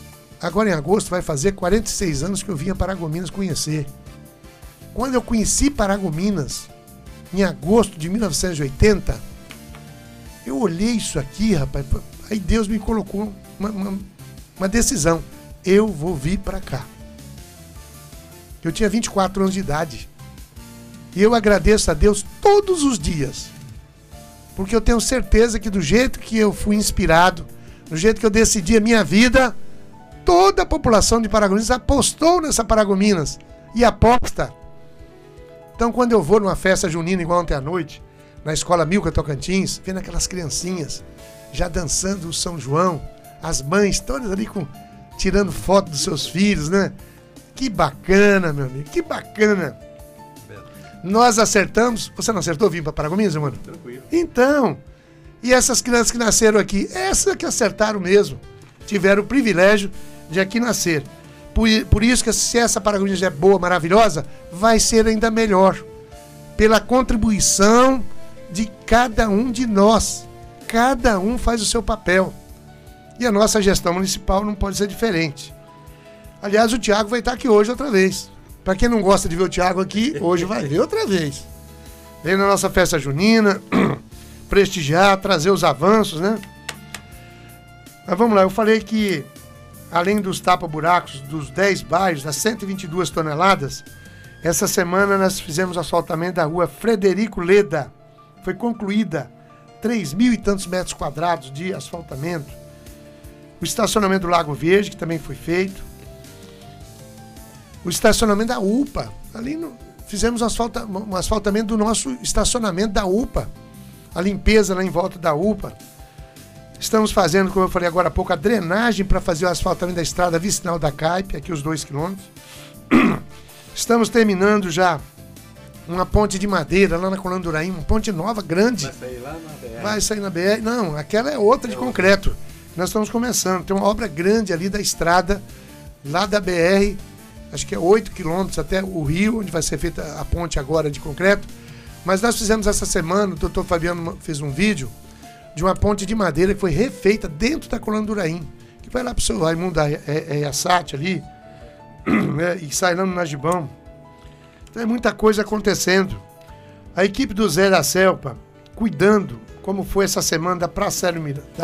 agora em agosto vai fazer 46 anos que eu vim a Paragominas conhecer. Quando eu conheci Paragominas, em agosto de 1980, eu olhei isso aqui, rapaz, aí Deus me colocou uma decisão. Eu vou vir para cá. Eu tinha 24 anos de idade. E eu agradeço a Deus todos os dias. Porque eu tenho certeza que do jeito que eu fui inspirado, do jeito que eu decidi a minha vida, toda a população de Paragominas apostou nessa Paragominas. E aposta. Então, quando eu vou numa festa junina, igual ontem à noite, na Escola Milka Tocantins, vendo aquelas criancinhas já dançando o São João, as mães todas ali tirando foto dos seus filhos, né? Que bacana, meu amigo, que bacana. Nós acertamos. Você não acertou vir para Paragominas, mano? Tranquilo. Então, e essas crianças que nasceram aqui, essas que acertaram mesmo, tiveram o privilégio de aqui nascer. Por isso que se essa Paragominas é boa, maravilhosa, vai ser ainda melhor. Pela contribuição de cada um de nós. Cada um faz o seu papel. E a nossa gestão municipal não pode ser diferente. Aliás, o Thiago vai estar aqui hoje outra vez. Para quem não gosta de ver o Thiago aqui, hoje vai ver outra vez. Vem na nossa festa junina, prestigiar, trazer os avanços, né? Mas vamos lá, eu falei que além dos tapa-buracos dos 10 bairros, das 122 toneladas, essa semana nós fizemos asfaltamento da rua Frederico Leda. Foi concluída 3.000 e tantos metros quadrados de asfaltamento. O estacionamento do Lago Verde, que também foi feito. O estacionamento da UPA. Fizemos um asfaltamento do nosso estacionamento da UPA. A limpeza lá em volta da UPA. Estamos fazendo, como eu falei agora há pouco, a drenagem para fazer o asfaltamento da estrada vicinal da Caipe, aqui os 2 quilômetros. Estamos terminando já uma ponte de madeira lá na Colônia do Uraim, uma ponte nova, grande. Vai sair lá na BR? Vai sair na BR. Não, aquela é outra de concreto. Nós estamos começando. Tem uma obra grande ali da estrada, lá da BR, acho que é 8 quilômetros até o Rio, onde vai ser feita a ponte agora de concreto. Mas nós fizemos essa semana, o doutor Fabiano fez um vídeo de uma ponte de madeira que foi refeita dentro da Colônia do Uraim, que vai lá para o seu Raimundo Ayassati ali, né, e sai lá no Najibão. Então é muita coisa acontecendo. A equipe do Zé da Selpa, cuidando, como foi essa semana da Praça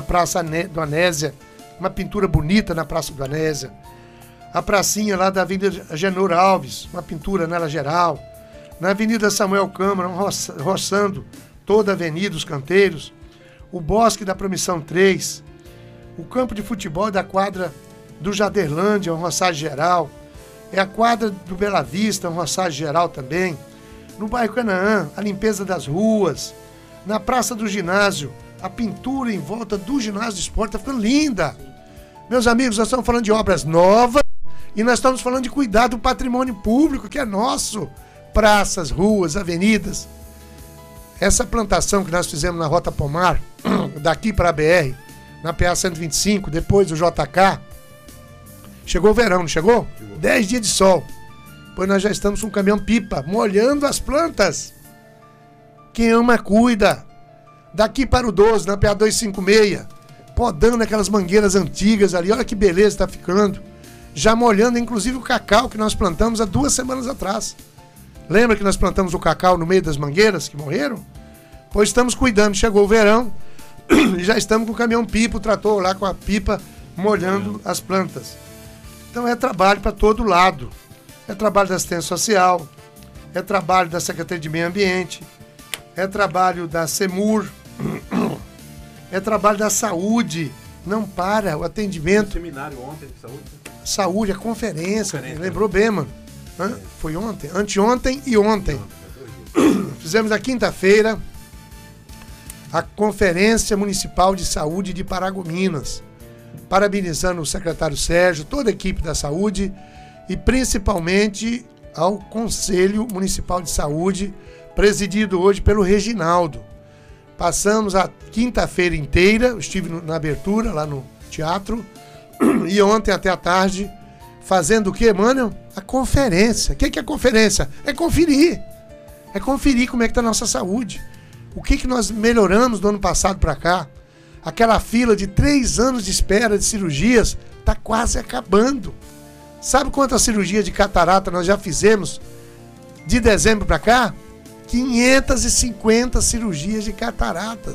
do Anésia, uma pintura bonita na Praça do Anésia. A pracinha lá da Avenida Genor Alves, uma pintura nela geral. Na Avenida Samuel Câmara, roçando toda a avenida, os canteiros. O Bosque da Promissão 3. O campo de futebol da quadra do Jaderlândia, uma roçagem geral. É a quadra do Bela Vista, uma roçagem geral também. No bairro Canaã, a limpeza das ruas. Na Praça do Ginásio, a pintura em volta do ginásio de esporte está ficando linda. Meus amigos, nós estamos falando de obras novas e nós estamos falando de cuidar do patrimônio público, que é nosso. Praças, ruas, avenidas. Essa plantação que nós fizemos na Rota Pomar, daqui para a BR, na PA 125, depois do JK, chegou o verão, não chegou? 10 dias de sol. Pois nós já estamos com um caminhão-pipa, molhando as plantas. Quem ama, cuida. Daqui para o 12, na PA 256, podando aquelas mangueiras antigas ali, olha que beleza está ficando. Já molhando, inclusive, o cacau que nós plantamos há 2 semanas atrás. Lembra que nós plantamos o cacau no meio das mangueiras que morreram? Pois estamos cuidando. Chegou o verão e já estamos com o caminhão-pipa, o trator lá com a pipa, molhando as plantas. Então é trabalho para todo lado. É trabalho da assistência social, é trabalho da Secretaria de Meio Ambiente, é trabalho da CEMUR, é trabalho da saúde. Não para o atendimento. Seminário ontem de saúde. Saúde, a conferência. Lembrou bem, mano? Foi ontem? Anteontem e ontem. Fizemos na quinta-feira a Conferência Municipal de Saúde de Paragominas. Parabenizando o secretário Sérgio, toda a equipe da saúde e principalmente ao Conselho Municipal de Saúde, presidido hoje pelo Reginaldo. Passamos a quinta-feira inteira, eu estive na abertura lá no teatro e ontem até a tarde fazendo o quê, mano? A conferência. O que é a conferência? É conferir. É conferir como é que está a nossa saúde. O que nós melhoramos do ano passado para cá. Aquela fila de 3 anos de espera de cirurgias está quase acabando. Sabe quantas cirurgias de catarata nós já fizemos de dezembro para cá? 550 cirurgias de cataratas.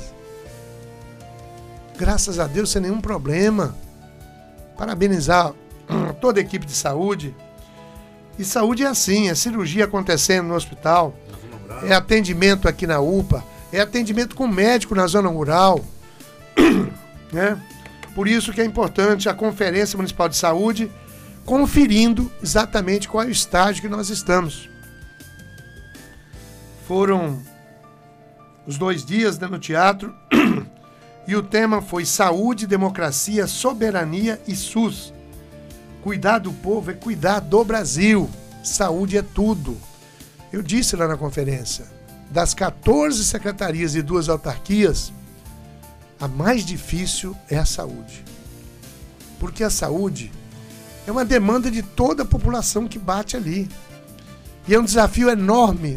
Graças a Deus, sem nenhum problema. Parabenizar toda a equipe de saúde. E saúde é assim, é cirurgia acontecendo no hospital, é atendimento aqui na UPA, é atendimento com médico na zona rural, né? Por isso que é importante a Conferência Municipal de Saúde conferindo exatamente qual é o estágio que nós estamos. Foram os 2 dias, né, no teatro e o tema foi Saúde, Democracia, Soberania e SUS. Cuidar do povo é cuidar do Brasil. Saúde é tudo. Eu disse lá na conferência, das 14 secretarias e 2 autarquias, a mais difícil é a saúde. Porque a saúde é uma demanda de toda a população que bate ali. E é um desafio enorme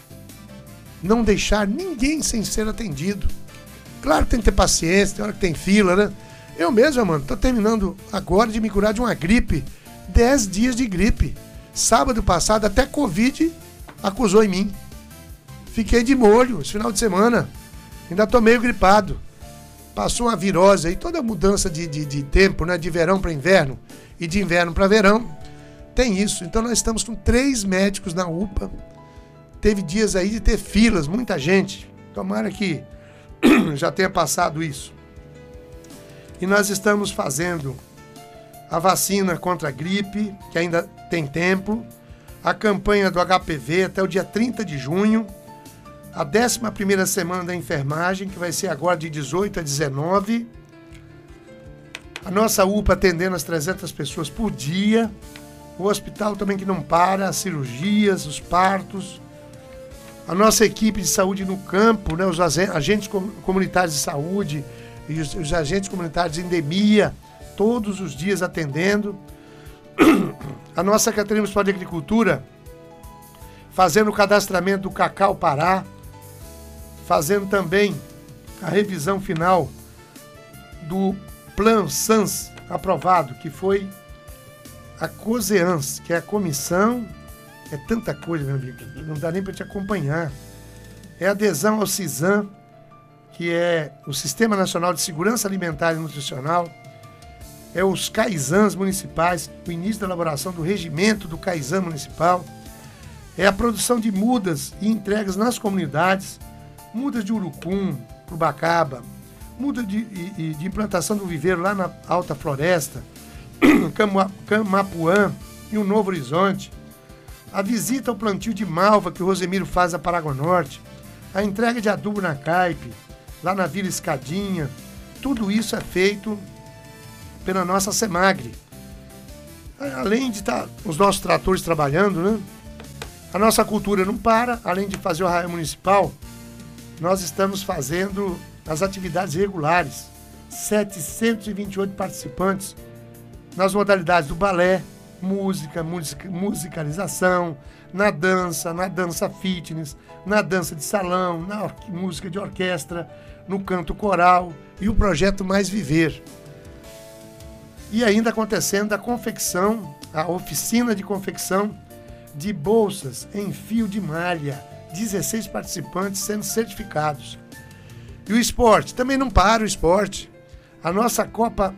não deixar ninguém sem ser atendido. Claro que tem que ter paciência, tem hora que tem fila, né? Eu mesmo, mano, tô terminando agora de me curar de uma gripe. 10 dias de gripe. Sábado passado, até Covid acusou em mim. Fiquei de molho esse final de semana. Ainda tô meio gripado. Passou uma virose aí, toda mudança de tempo, né? De verão para inverno e de inverno para verão. Tem isso. Então nós estamos com 3 médicos na UPA. Teve dias aí de ter filas, muita gente. Tomara que já tenha passado isso. E nós estamos fazendo a vacina contra a gripe, que ainda tem tempo, a campanha do HPV até o dia 30 de junho, a 11ª semana da enfermagem, que vai ser agora de 18 a 19, a nossa UPA atendendo as 300 pessoas por dia, o hospital também que não para, as cirurgias, os partos, a nossa equipe de saúde no campo, né, os agentes comunitários de saúde, e os agentes comunitários de endemia, todos os dias atendendo. A nossa Secretaria Municipal de Agricultura fazendo o cadastramento do Cacau Pará, fazendo também a revisão final do Plan SANS aprovado, que foi a COSEANS, que é a comissão, é tanta coisa, meu amigo, não dá nem para te acompanhar. É a adesão ao CISAM, que é o Sistema Nacional de Segurança Alimentar e Nutricional, é os CAISANs municipais, o início da elaboração do regimento do CAISAN municipal, é a produção de mudas e entregas nas comunidades, mudas de Urucum, Ubacaba, muda de implantação do viveiro lá na Alta Floresta, Camapuã e o Novo Horizonte, a visita ao plantio de malva que o Rosemiro faz a Paraguá Norte, a entrega de adubo na Caipe, lá na Vila Escadinha, tudo isso é feito pela nossa Semagre. Além de estar os nossos tratores trabalhando, né? A nossa cultura não para, além de fazer o arraial municipal, nós estamos fazendo as atividades regulares. 728 participantes nas modalidades do balé, musicalização, na dança fitness, na dança de salão, na música de orquestra, no canto coral e o projeto Mais Viver. E ainda acontecendo a confecção, a oficina de confecção de bolsas em fio de malha, 16 participantes sendo certificados. E o esporte, também não para o esporte. A nossa Copa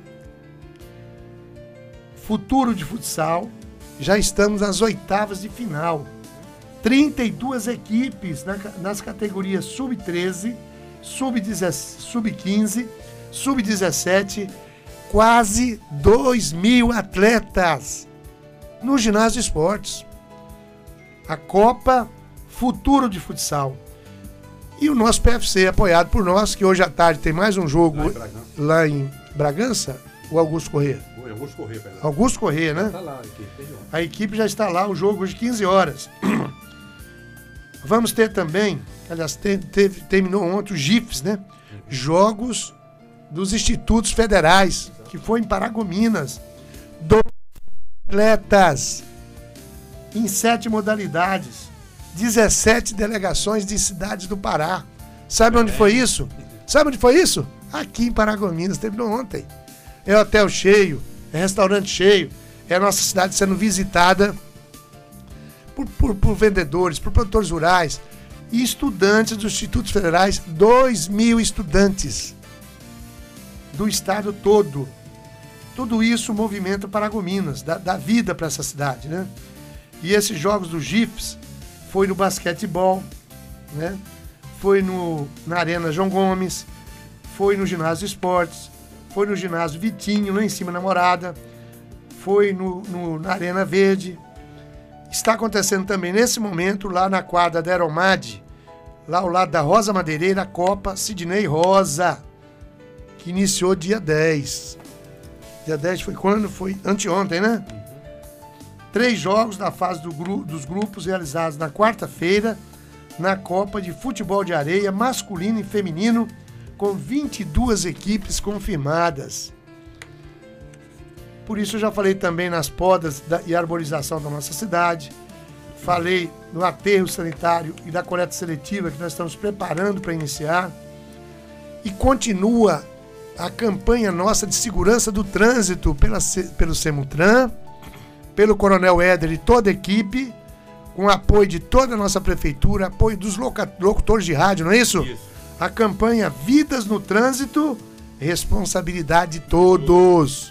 Futuro de Futsal, já estamos às 8ª de final. 32 equipes nas categorias sub-13, sub-15, sub-17, quase 2.000 atletas no ginásio de esportes. A Copa Futuro de Futsal. E o nosso PFC, apoiado por nós, que hoje à tarde tem mais um jogo lá em Bragança, o Augusto Corrêa. Augusto Corrêa, perdão. Augusto Corrêa, né? Tá lá, a equipe já está lá, o jogo hoje 15 horas. Vamos ter também, aliás, terminou ontem os GIFs, né? Jogos dos Institutos Federais, que foi em Paragominas. 2 atletas em 7 modalidades. 17 delegações de cidades do Pará. Sabe onde foi isso? Sabe onde foi isso? Aqui em Paragominas, terminou ontem. É hotel cheio, é restaurante cheio, é a nossa cidade sendo visitada por vendedores, por produtores rurais e estudantes dos institutos federais, 2.000 estudantes do estado todo. Tudo isso movimenta Paragominas, dá vida para essa cidade, né? E esses jogos do GIFs foi no basquetebol, né? Foi na Arena João Gomes, foi no Ginásio Esportes, foi no Ginásio Vitinho, lá em cima na Morada, foi na Arena Verde. Está acontecendo também nesse momento lá na quadra da Aeromad, lá ao lado da Rosa Madeireira, a Copa Sidney Rosa, que iniciou dia 10. Dia 10 foi quando? Foi anteontem, né? 3 jogos da fase dos grupos realizados na quarta-feira na Copa de Futebol de Areia masculino e feminino, com 22 equipes confirmadas. Por isso eu já falei também nas podas e arborização da nossa cidade, falei no aterro sanitário e da coleta seletiva que nós estamos preparando para iniciar, e continua a campanha nossa de segurança do trânsito pelo Semutran, pelo Coronel Éder e toda a equipe, com apoio de toda a nossa prefeitura, apoio dos locutores de rádio, não é isso? Isso. A campanha Vidas no Trânsito, responsabilidade de todos.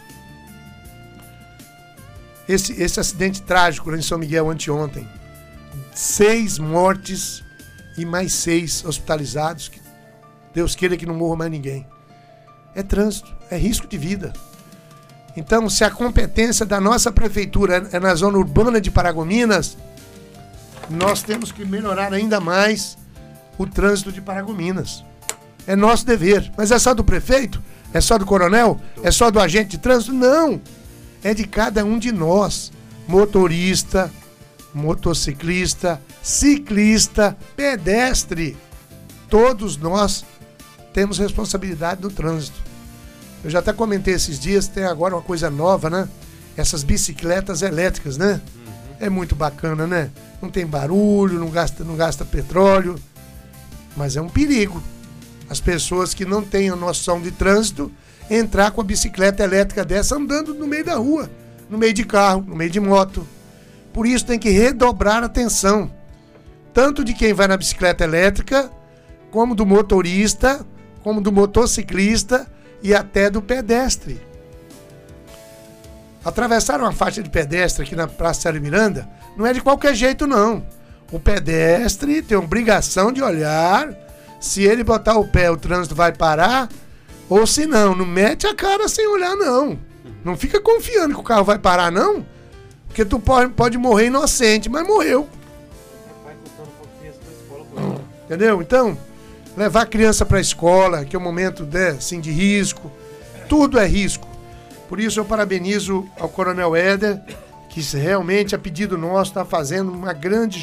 Esse acidente trágico lá em São Miguel anteontem, 6 mortes e mais 6 hospitalizados, que Deus queira que não morra mais ninguém. É trânsito, é risco de vida. Então, se a competência da nossa prefeitura é na zona urbana de Paragominas, nós temos que melhorar ainda mais o trânsito de Paragominas. É nosso dever. Mas é só do prefeito? É só do coronel? É só do agente de trânsito? Não. É de cada um de nós. Motorista, motociclista, ciclista, pedestre. Todos nós temos responsabilidade no trânsito. Eu já até comentei esses dias, tem agora uma coisa nova, né? Essas bicicletas elétricas, né? É muito bacana, né? Não tem barulho, não gasta petróleo, mas é um perigo. As pessoas que não têm a noção de trânsito entrar com a bicicleta elétrica dessa andando no meio da rua, no meio de carro, no meio de moto. Por isso tem que redobrar a atenção, tanto de quem vai na bicicleta elétrica, como do motorista, como do motociclista e até do pedestre. Atravessar uma faixa de pedestre aqui na Praça Célio Miranda não é de qualquer jeito, não. O pedestre tem a obrigação de olhar, se ele botar o pé, o trânsito vai parar, ou se não mete a cara sem olhar, não. Não fica confiando que o carro vai parar, não, porque tu pode morrer inocente, mas morreu. Entendeu? Então, levar a criança para a escola, que é um momento assim, de risco, tudo é risco. Por isso eu parabenizo ao Coronel Éder, que realmente, a pedido nosso, está fazendo uma grande